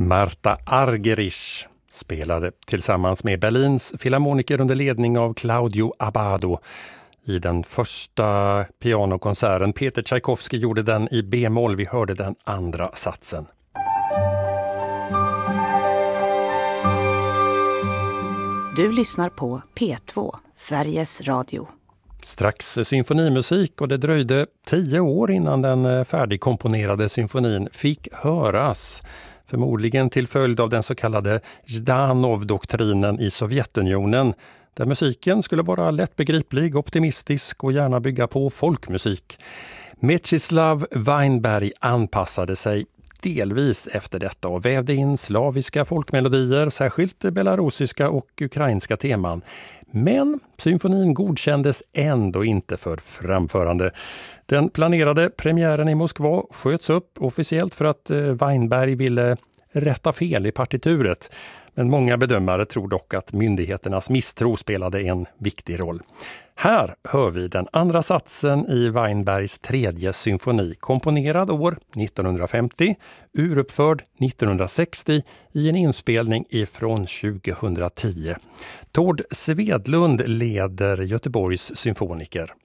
Marta Argerich spelade tillsammans med Berlins filharmoniker under ledning av Claudio Abbado i den första pianokonserten. Peter Tchaikovsky gjorde den i B-moll. Vi hörde den andra satsen. Du lyssnar på P2, Sveriges Radio. Strax symfonimusik, och det dröjde 10 år innan den färdigkomponerade symfonin fick höras. Förmodligen till följd av den så kallade Zhdanov-doktrinen i Sovjetunionen, där musiken skulle vara lättbegriplig, optimistisk och gärna bygga på folkmusik. Mieczyslav Weinberg anpassade sig delvis efter detta och vävde in slaviska folkmelodier, särskilt belarusiska och ukrainska teman. Men symfonin godkändes ändå inte för framförande. Den planerade premiären i Moskva sköts upp officiellt för att Weinberg ville rätta fel i partituret. Men många bedömare tror dock att myndigheternas misstro spelade en viktig roll. Här hör vi den andra satsen i Weinbergs tredje symfoni, komponerad år 1950, uruppförd 1960 i en inspelning ifrån 2010. Tord Svedlund leder Göteborgs symfoniker.